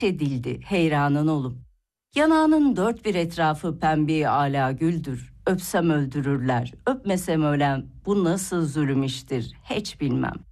edildi heyranın olum. Yanağının dört bir etrafı pembe ala güldür. Öpsem öldürürler, öpmesem ölem, bu nasıl zulüm iştir hiç bilmem.